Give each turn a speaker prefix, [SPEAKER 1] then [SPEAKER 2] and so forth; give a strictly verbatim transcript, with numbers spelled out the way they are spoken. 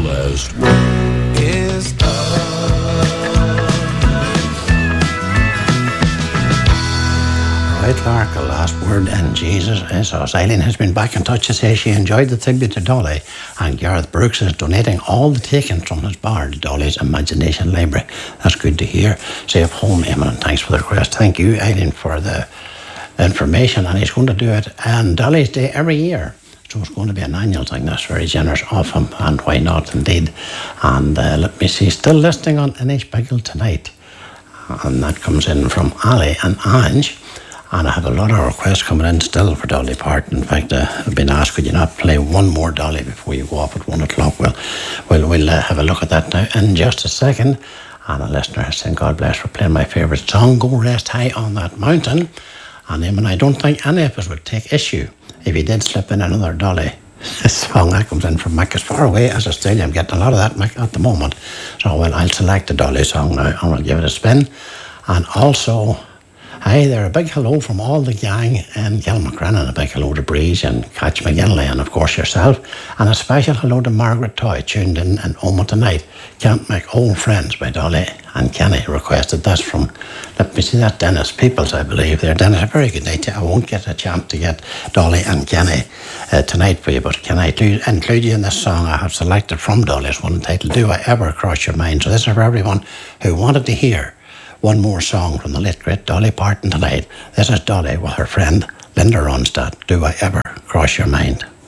[SPEAKER 1] last word is
[SPEAKER 2] Right, Clark, the last word in Jesus is us. Eileen has been back in touch to say she enjoyed the tribute to Dolly, and Gareth Brooks is donating all the takings from his bar to Dolly's Imagination Library. That's good to hear. Safe home, Eamon, and thanks for the request. Thank you, Eileen, for the information, and he's going to do it on Dolly's Day every year. So it's going to be an annual thing. That's very generous of him, and why not indeed. And uh, let me see, still listening on N H Bagel tonight, and that comes in from Ali and Ange. And I have a lot of requests coming in still for Dolly Parton. In fact, uh, I've been asked, could you not play one more Dolly before you go off at one o'clock? Well, we'll, we'll uh, have a look at that now in just a second. And a listener has said, God bless for playing my favourite song, Go Rest High on That Mountain. And um, and I don't think any of us would take issue if he did slip in another Dolly song. That comes in from Mick. As far away as Australia, I'm getting a lot of that, Mick, at the moment. So, well, I'll select a Dolly song now and I'll give it a spin. And also, hi there, a big hello from all the gang in Gilmacran, and a big hello to Breeze and Catch McGinley, and of course yourself, and a special hello to Margaret Toy, tuned in in Oma tonight. Can't Make Old Friends by Dolly and Kenny requested. That's from, let me see, that Dennis Peoples, I believe there. Dennis, a very good night. I won't get a chance to get Dolly and Kenny uh, tonight for you, but can I do, include you in this song I have selected from Dolly's one entitled Do I Ever Cross Your Mind? So this is for everyone who wanted to hear one more song from the late great Dolly Parton tonight. This is Dolly with her friend Linda Ronstadt. Do I Ever Cross Your Mind?